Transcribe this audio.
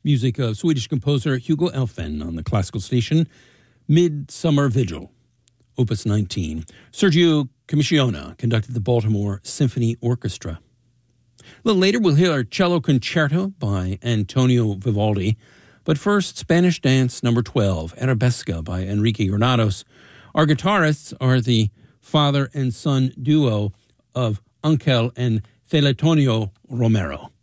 Music of Swedish composer Hugo Elfven on the classical station. Midsummer Vigil, Opus 19. Sergio Commissiona conducted the Baltimore Symphony Orchestra. A little later, we'll hear our cello concerto by Antonio Vivaldi. But first, Spanish Dance No. 12, Arabesca by Enrique Granados. Our guitarists are the father and son duo of Ángel and Felitonio Romero.